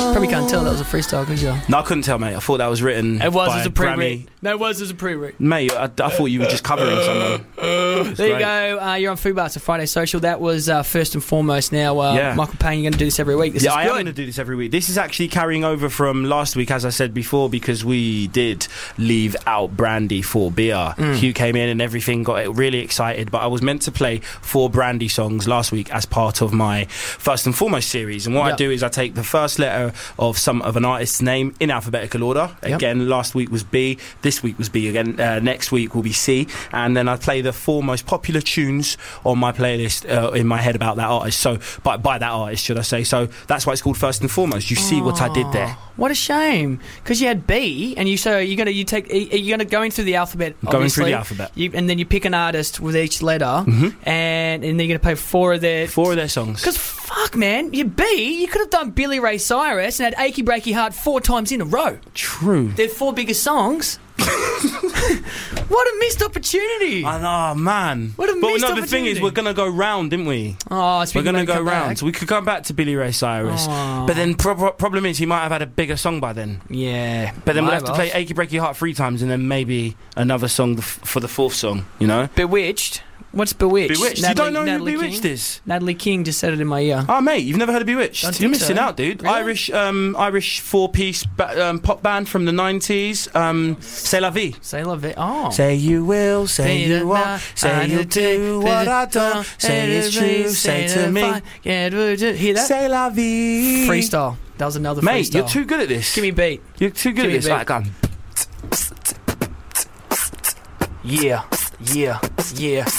Probably can't tell that was a freestyle, could you? No, I couldn't tell, mate. I thought that was written. It was by as a Grammy. pre-read. No, it was as a pre-read. Mate, I thought you were just covering someone. There you go. You're on Fubar. It's a Friday Social. That was First and Foremost. Now, Michael Payne, you're going to do this every week. This is I good. am going to do this every week. This is actually carrying over from last week, as I said before, because we did leave out Brandy for beer. Hugh came in and everything, got really excited, but I was meant to play 4 Brandy songs last week as part of my First and Foremost series. And what I do is I take the first letter of an artist's name in alphabetical order. Again, last week was B, this week was B again, next week will be C, and then I play the 4 most popular tunes on my playlist in my head about that artist. So by that artist, should I say? So that's why it's called First and Foremost. You see what I did there? What a shame, because you had B, and you're gonna go in through the alphabet. Going through the alphabet, and then you pick an artist with each letter, and then you're gonna play 4 of their songs. Because fuck, man, you could have done Billy Ray Cyrus and had Achy Breaky Heart 4 times in a row. True. They're 4 biggest songs. What a missed opportunity! I know, man. What a missed opportunity. The thing is, we're gonna go round, didn't we? Oh, we're gonna go round. So we could come back to Billy Ray Cyrus, but then problem is he might have had a bigger song by then. Yeah, but then we'll have to play Achy Breaky Heart 3 times, and then maybe another song for the 4th song. You know, Bewitched. What's Bewitched? Bewitched. You don't know who Bewitched is? Natalie King just said it in my ear. Oh, mate, you've never heard of Bewitched? You're missing out, dude. Really? Irish 4-piece pop band from the 90s. C'est la vie. C'est la vie. Oh. Say you will, say you won't, say you'll do what I don't, say it's true, say to me. Hear that? C'est la vie. Freestyle. That was another freestyle. Mate, you're too good at this. Give me a beat. You're too good at this. Right, go on. Yeah.